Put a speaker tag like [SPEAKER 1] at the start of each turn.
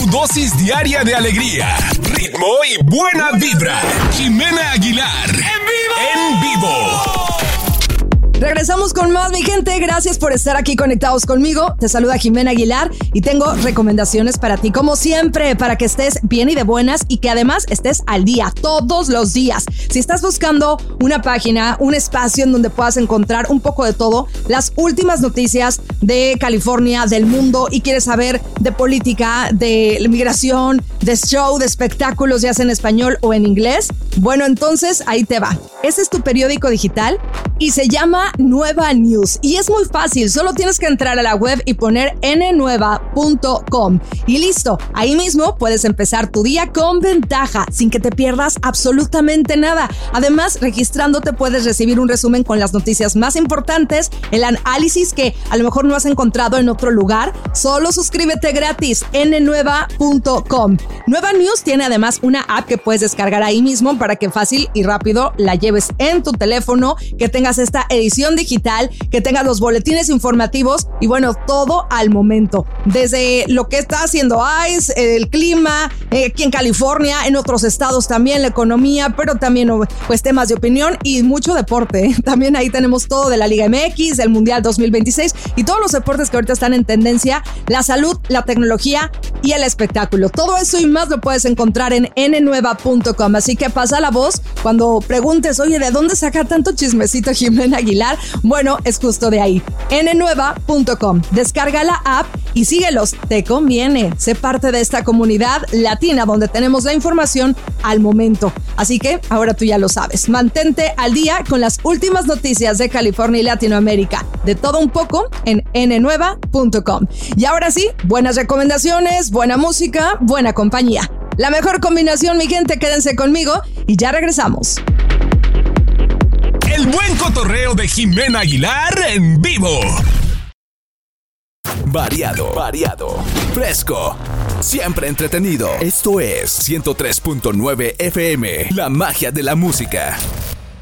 [SPEAKER 1] dosis diaria de alegría, ritmo y buena vibra. Jimena Aguilar. En vivo.
[SPEAKER 2] Regresamos con más, mi gente. Gracias por estar aquí conectados conmigo. Te saluda Jimena Aguilar y tengo recomendaciones para ti, como siempre, para que estés bien y de buenas y que además estés al día, todos los días. Si estás buscando una página, un espacio en donde puedas encontrar un poco de todo, las últimas noticias de California, del mundo, y quieres saber de política, de migración, de show, de espectáculos, ya sea en español o en inglés, bueno, entonces ahí te va. Este es tu periódico digital y se llama Nueva News. Y es muy fácil, solo tienes que entrar a la web y poner nnueva.com. Y listo, ahí mismo puedes empezar tu día con ventaja, sin que te pierdas absolutamente nada. Además, registrándote puedes recibir un resumen con las noticias más importantes, el análisis que a lo mejor no has encontrado en otro lugar. Solo suscríbete gratis, nnueva.com. Nueva News tiene además una app que puedes descargar ahí mismo para que fácil y rápido la lleves en tu teléfono, que tengas esta edición digital, que tengas los boletines informativos y bueno, todo al momento. Desde lo que está haciendo ICE, el clima, aquí en California, en otros estados también, la economía, pero también pues temas de opinión y mucho deporte. También ahí tenemos todo de la Liga MX, del Mundial 2026 y todos los deportes que ahorita están en tendencia, la salud, la tecnología y el espectáculo. Todo eso y más lo puedes encontrar en nnueva.com. Así que pasa la voz cuando preguntes, oye, ¿de dónde saca tanto chismecito Jimena Aguilar? Bueno, es justo de ahí, nnueva.com. Descarga la app y síguelos, te conviene. Sé parte de esta comunidad latina donde tenemos la información al momento. Así que ahora tú ya lo sabes. Mantente al día con las últimas noticias de California y Latinoamérica. De todo un poco en nnueva.com. Y ahora sí, buenas recomendaciones, buena música, buena compañía. La mejor combinación, mi gente, quédense conmigo y ya regresamos.
[SPEAKER 1] El buen cotorreo de Jimena Aguilar en vivo. Variado, fresco, siempre entretenido. Esto es 103.9 FM, la magia de la música.